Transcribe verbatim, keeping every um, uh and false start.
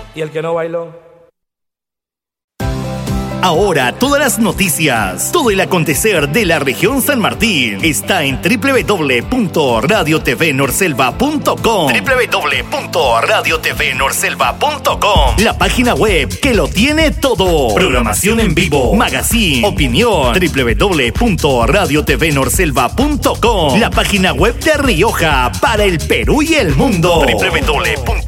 Y el que no bailó. Ahora todas las noticias, todo el acontecer de la región San Martín está en doble u doble u doble u punto radio t v norselva punto com. doble u doble u doble u punto radio t v norselva punto com. La página web que lo tiene todo. Programación en vivo, magazine, opinión. doble u doble u doble u punto radio t v norselva punto com. La página web de Rioja para el Perú y el mundo. doble u doble u doble u punto